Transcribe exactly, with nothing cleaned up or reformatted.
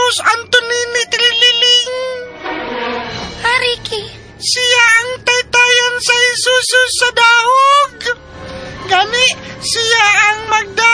Carlos Antonini Trililing. Ariki. Siya ang taytayan sa isusu sa dahog. Gani, siya ang magda